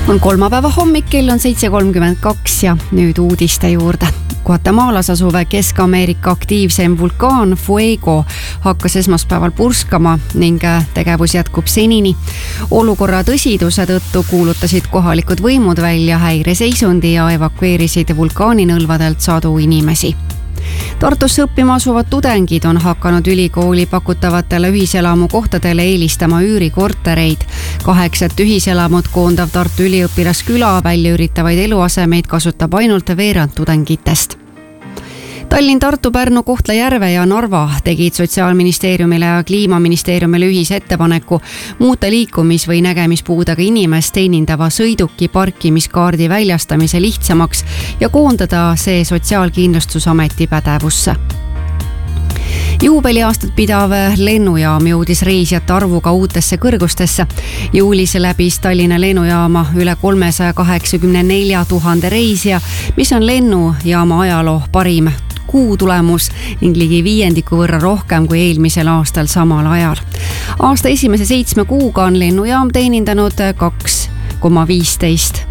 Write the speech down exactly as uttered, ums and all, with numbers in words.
On kolmapäeva hommik, kell on seitse kolmkümmend kaks ja nüüd uudiste juurde. Guatemalas asuv Kesk-Ameerika aktiivsem vulkaan Fuego hakkas esmaspäeval purskama ning tegevus jätkub senini. Olukorra tõsiduse tõttu kuulutasid kohalikud võimud välja häireseisundi ja evakueerisid vulkaaninõlvadelt sadu inimesi. Tartusse õppima asuvad tudengid on hakanud ülikooli pakutavatele ühiselamu kohtadele eelistama üürikortereid. Kaheksat ühiselamut koondav Tartu üliõpilasküla välja üritavaid eluasemeid kasutab ainult veerand tudengitest. Tallinn, Tartu, Pärnu, Kohtla-Järve ja Narva tegid Sotsiaalministeeriumile ja Kliimaministeeriumile ühise ettepaneku muuta liikumis- või nägemispuudega inimest teenindava sõiduki parkimiskaardi väljastamise lihtsamaks ja koondada see Sotsiaalkindlustusameti pädevusse. Juubeliaastat pidav lennujaam jõudis reisijate arvuga uutesse kõrgustesse. Juulis läbis Tallinna lennujaama üle kolmesaja kaheksakümne nelja tuhande reisija, mis on lennujaama ajaloo parim kuu tulemus ning ligi viiendiku võrra rohkem kui eelmisel aastal samal ajal. Aasta esimese seitsme kuuga on lennujaam teenindanud kaks koma viisteist